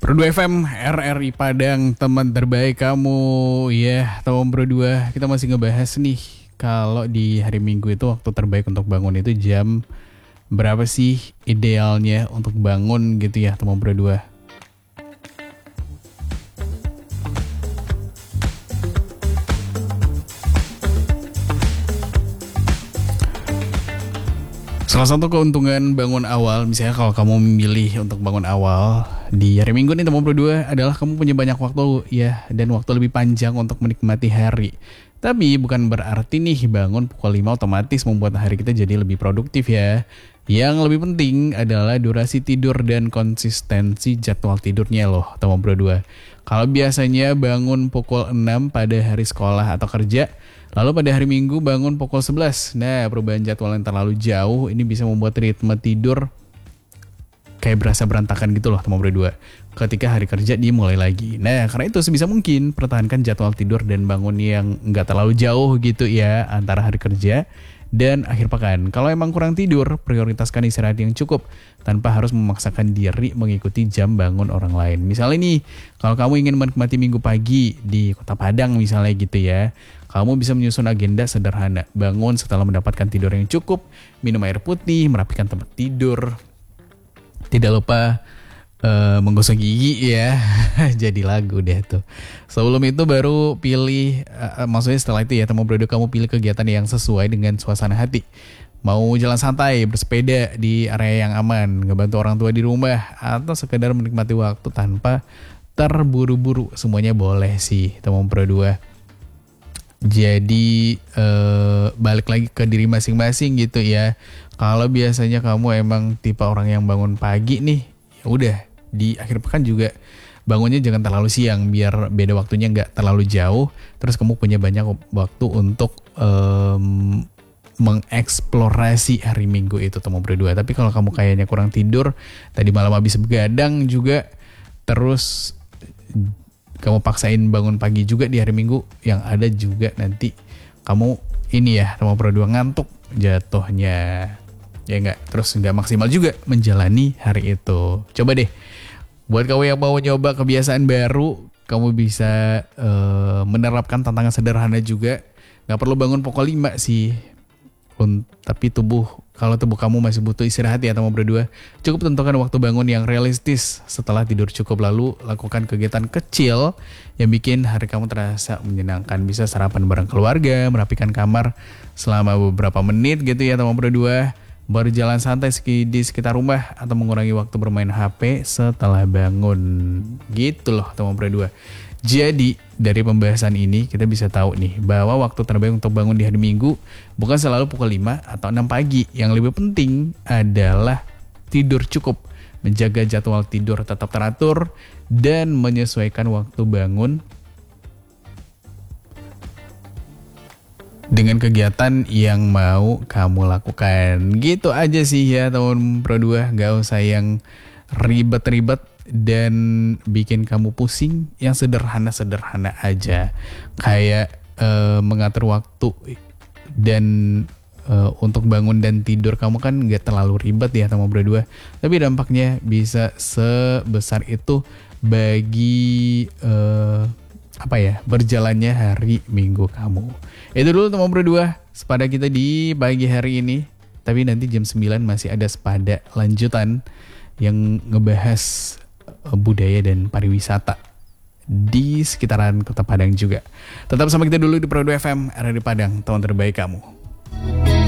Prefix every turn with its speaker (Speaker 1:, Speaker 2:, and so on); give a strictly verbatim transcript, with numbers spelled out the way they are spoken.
Speaker 1: Pro dua F M, R R I Padang, teman terbaik kamu. Ya, tahun Pro dua, kita masih ngebahas nih. Kalau di hari Minggu itu waktu terbaik untuk bangun itu jam berapa sih idealnya untuk bangun gitu ya, teman Pro dua. Salah satu keuntungan bangun awal, misalnya kalau kamu memilih untuk bangun awal di hari Minggu nih teman berdua adalah kamu punya banyak waktu ya dan waktu lebih panjang untuk menikmati hari. Tapi bukan berarti nih bangun pukul lima otomatis membuat hari kita jadi lebih produktif ya. Yang lebih penting adalah durasi tidur dan konsistensi jadwal tidurnya loh teman berdua. Kalau biasanya bangun pukul enam pada hari sekolah atau kerja, lalu pada hari Minggu bangun pukul sebelas. Nah, perubahan jadwal yang terlalu jauh ini bisa membuat ritme tidur kayak berasa berantakan gitu loh teman berdua. Ketika hari kerja dia mulai lagi. Nah, karena itu sebisa mungkin pertahankan jadwal tidur dan bangun yang nggak terlalu jauh gitu ya antara hari kerja dan akhir pekan. Kalau emang kurang tidur, prioritaskan istirahat yang cukup tanpa harus memaksakan diri mengikuti jam bangun orang lain. Misalnya nih, kalau kamu ingin menikmati minggu pagi di Kota Padang misalnya gitu ya, kamu bisa menyusun agenda sederhana. Bangun setelah mendapatkan tidur yang cukup, minum air putih, merapikan tempat tidur. Tidak lupa uh, menggosok gigi ya. Jadi lagu deh tuh. Sebelum itu baru pilih, uh, maksudnya setelah itu ya teman berdua kamu pilih kegiatan yang sesuai dengan suasana hati. Mau jalan santai, bersepeda di area yang aman, ngebantu orang tua di rumah, atau sekedar menikmati waktu tanpa terburu-buru. Semuanya boleh sih teman berdua. Jadi eh, balik lagi ke diri masing-masing gitu ya. Kalau biasanya kamu emang tipe orang yang bangun pagi nih, ya udah di akhir pekan juga bangunnya jangan terlalu siang biar beda waktunya nggak terlalu jauh. Terus kamu punya banyak waktu untuk um, mengeksplorasi hari Minggu itu teman berdua. Tapi kalau kamu kayaknya kurang tidur, tadi malam habis begadang juga, terus kamu paksain bangun pagi juga di hari Minggu, yang ada juga nanti kamu ini ya teman berdua ngantuk jatuhnya. Ya enggak, terus enggak maksimal juga menjalani hari itu. Coba deh, buat kamu yang mau nyoba kebiasaan baru, kamu bisa uh, menerapkan tantangan sederhana juga. Gak perlu bangun pukul lima sih. Un, tapi tubuh, kalau tubuh kamu masih butuh istirahat ya teman berdua, cukup tentukan waktu bangun yang realistis. Setelah tidur cukup, lalu lakukan kegiatan kecil yang bikin hari kamu terasa menyenangkan. Bisa sarapan bareng keluarga, merapikan kamar selama beberapa menit gitu ya teman berdua, baru jalan santai di sekitar rumah, atau mengurangi waktu bermain H P setelah bangun. Gitu loh teman berdua. Jadi dari pembahasan ini kita bisa tahu nih bahwa waktu terbaik untuk bangun di hari Minggu bukan selalu pukul lima atau enam pagi. Yang lebih penting adalah tidur cukup, menjaga jadwal tidur tetap teratur, dan menyesuaikan waktu bangun dengan kegiatan yang mau kamu lakukan. Gitu aja sih ya teman Pro dua, gak usah yang ribet-ribet dan bikin kamu pusing. Yang sederhana-sederhana aja, kayak uh, mengatur waktu dan uh, untuk bangun dan tidur kamu kan gak terlalu ribet ya teman berdua, tapi dampaknya bisa sebesar itu bagi uh, apa ya berjalannya hari Minggu kamu. Itu dulu teman berdua sepada kita di pagi hari ini. Tapi nanti jam sembilan masih ada sepada lanjutan yang ngebahas budaya dan pariwisata di sekitaran Kota Padang juga. Tetap sama kita dulu di Pro dua F M, R R I Padang, teman terbaik kamu.